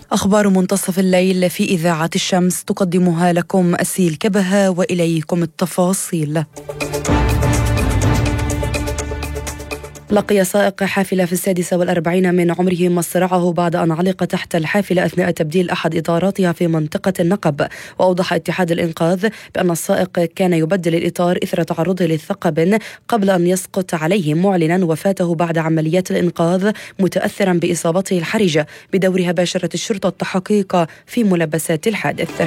أخبار منتصف الليل في إذاعة الشمس تقدمها لكم أسيل كبهة، وإليكم التفاصيل. لقي سائق حافلة في 46 من عمره مصرعه بعد أن علق تحت الحافلة أثناء تبديل أحد إطاراتها في منطقة النقب. وأوضح اتحاد الإنقاذ بأن السائق كان يبدل الإطار إثر تعرضه للثقب قبل أن يسقط عليه، معلنا وفاته بعد عمليات الإنقاذ، متأثرا بإصابته الحرجة. بدورها باشرت الشرطة التحقيق في ملبسات الحادث.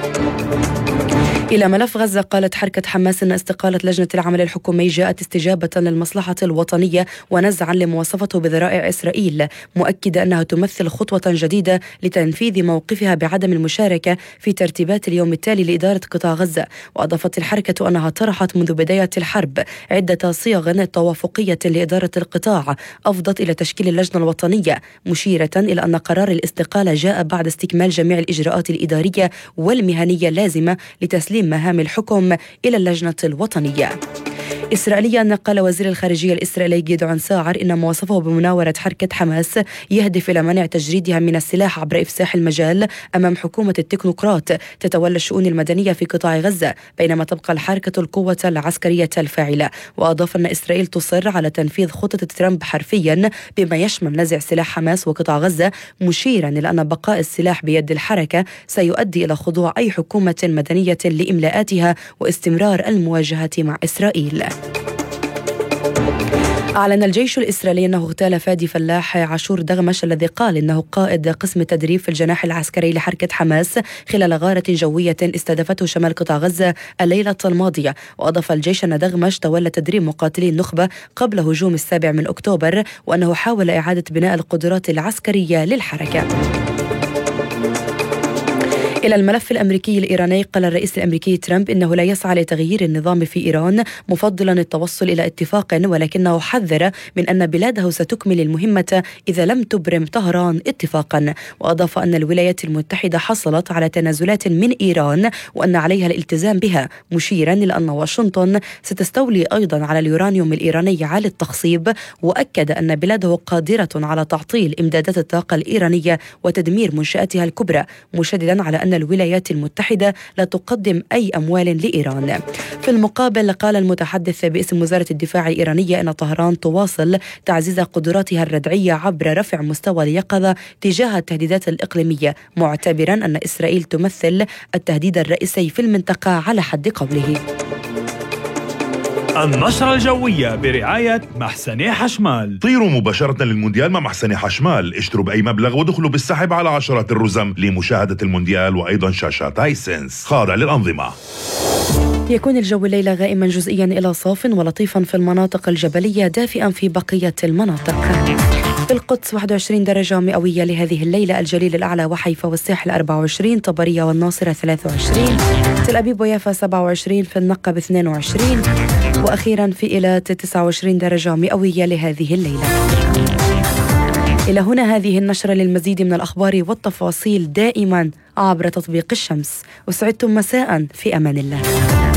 إلى ملف غزة، قالت حركة حماس أن استقالة لجنة العمل الحكومي جاءت استجابة للمصلحة الوطنية ونزعا لمواصفته بذرائع إسرائيل، مؤكدة أنها تمثل خطوة جديدة لتنفيذ موقفها بعدم المشاركة في ترتيبات اليوم التالي لإدارة قطاع غزة. وأضافت الحركة أنها طرحت منذ بداية الحرب عدة صيغ توافقية لإدارة القطاع أفضت إلى تشكيل اللجنة الوطنية، مشيرة إلى أن قرار الاستقالة جاء بعد استكمال جميع الإجراءات الإدارية والمهنية اللازمة لتسليم مهام الحكم إلى اللجنة الوطنية. إسرائيليا، قال وزير الخارجية الإسرائيلي جدعون ساعر إن ما وصفه بمناورة حركة حماس يهدف إلى منع تجريدها من السلاح عبر إفساح المجال أمام حكومة التكنوقراط تتولى الشؤون المدنية في قطاع غزة، بينما تبقى الحركة القوة العسكرية الفاعلة. وأضاف أن إسرائيل تصر على تنفيذ خطة ترامب حرفيا بما يشمل نزع سلاح حماس وقطاع غزة، مشيرا إلى أن بقاء السلاح بيد الحركة سيؤدي إلى خضوع أي حكومة مدنية لإملاءاتها واستمرار المواجهة مع إسرائيل. أعلن الجيش الإسرائيلي أنه اغتال فادي فلاح عاشور دغمش الذي قال إنه قائد قسم التدريب في الجناح العسكري لحركة حماس خلال غارة جوية استهدفته شمال قطاع غزة الليلة الماضية. وأضاف الجيش أن دغمش تولى تدريب مقاتلي النخبة قبل هجوم 7 أكتوبر، وأنه حاول إعادة بناء القدرات العسكرية للحركة. إلى الملف الأمريكي الإيراني، قال الرئيس الأمريكي ترامب إنه لا يسعى لتغيير النظام في إيران، مفضلا التوصل إلى اتفاق، ولكنه حذر من أن بلاده ستكمل المهمة إذا لم تبرم طهران اتفاقا. وأضاف أن الولايات المتحدة حصلت على تنازلات من إيران وأن عليها الالتزام بها، مشيرا إلى أن واشنطن ستستولي أيضا على اليورانيوم الإيراني عالي التخصيب. وأكد أن بلاده قادرة على تعطيل إمدادات الطاقة الإيرانية وتدمير منشآتها الكبرى، مشددا على أن الولايات المتحدة لا تقدم أي أموال لإيران. في المقابل، قال المتحدث باسم وزارة الدفاع الإيرانية أن طهران تواصل تعزيز قدراتها الردعية عبر رفع مستوى اليقظة تجاه التهديدات الإقليمية، معتبرا أن إسرائيل تمثل التهديد الرئيسي في المنطقة على حد قوله. النشرة الجوية برعاية محسن حشمال. طيروا مباشرة للمونديال مع محسن حشمال، اشتروا بأي مبلغ ودخلوا بالسحب على عشرات الرزم لمشاهدة المونديال وأيضا شاشات هايسنس خاضع للأنظمة. يكون الجو الليلة غائما جزئيا إلى صاف ولطيفا في المناطق الجبلية، دافئا في بقية المناطق. في القدس 21 درجة مئوية لهذه الليلة، الجليل الأعلى وحيفا والساحل 24، طبرية والناصرة 23، تل أبيب ويافا 27، في النقب 22، وأخيرا في إيلات 29 درجة مئوية لهذه الليلة. إلى هنا هذه النشرة. للمزيد من الأخبار والتفاصيل دائما عبر تطبيق الشمس. وسعدتم مساء، في أمان الله.